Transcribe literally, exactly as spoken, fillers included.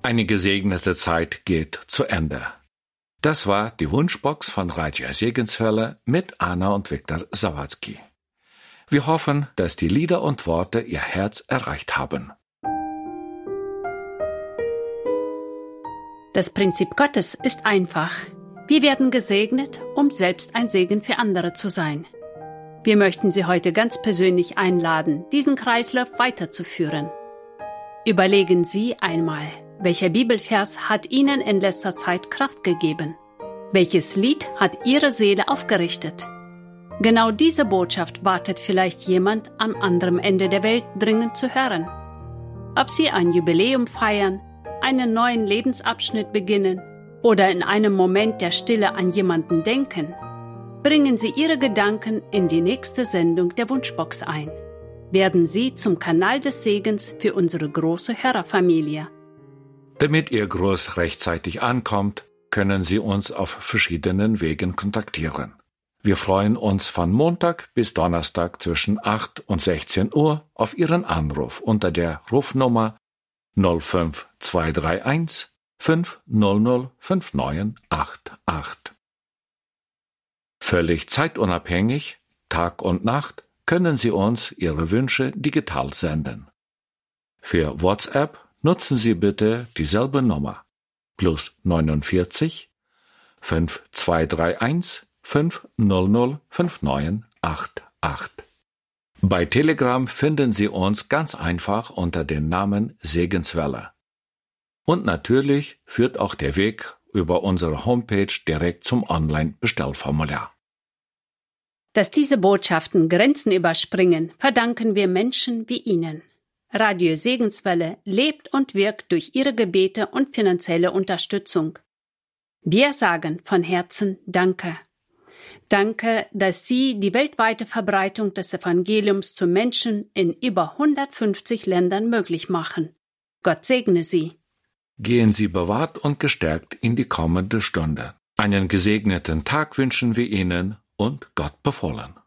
Eine gesegnete Zeit geht zu Ende. Das war die Wunschbox von Radio Segenswelle mit Anna und Viktor Sawatzki. Wir hoffen, dass die Lieder und Worte Ihr Herz erreicht haben. Das Prinzip Gottes ist einfach. Wir werden gesegnet, um selbst ein Segen für andere zu sein. Wir möchten Sie heute ganz persönlich einladen, diesen Kreislauf weiterzuführen. Überlegen Sie einmal, welcher Bibelvers hat Ihnen in letzter Zeit Kraft gegeben? Welches Lied hat Ihre Seele aufgerichtet? Genau diese Botschaft wartet vielleicht jemand am anderen Ende der Welt dringend zu hören. Ob Sie ein Jubiläum feiern, einen neuen Lebensabschnitt beginnen oder in einem Moment der Stille an jemanden denken, bringen Sie Ihre Gedanken in die nächste Sendung der Wunschbox ein. Werden Sie zum Kanal des Segens für unsere große Hörerfamilie. Damit Ihr Gruß rechtzeitig ankommt, können Sie uns auf verschiedenen Wegen kontaktieren. Wir freuen uns von Montag bis Donnerstag zwischen acht und sechzehn Uhr auf Ihren Anruf unter der Rufnummer null fünf zwei drei eins fünf null null fünf neun acht acht. Völlig zeitunabhängig, Tag und Nacht, können Sie uns Ihre Wünsche digital senden. Für WhatsApp nutzen Sie bitte dieselbe Nummer plus neunundvierzig fünf zwei drei eins fünf null null fünf neun acht acht. Bei Telegram finden Sie uns ganz einfach unter dem Namen Segenswelle. Und natürlich führt auch der Weg über unsere Homepage direkt zum Online-Bestellformular. Dass diese Botschaften Grenzen überspringen, verdanken wir Menschen wie Ihnen. Radio Segenswelle lebt und wirkt durch Ihre Gebete und finanzielle Unterstützung. Wir sagen von Herzen Danke. Danke, dass Sie die weltweite Verbreitung des Evangeliums zu Menschen in über hundertfünfzig Ländern möglich machen. Gott segne Sie. Gehen Sie bewahrt und gestärkt in die kommende Stunde. Einen gesegneten Tag wünschen wir Ihnen und Gott befohlen.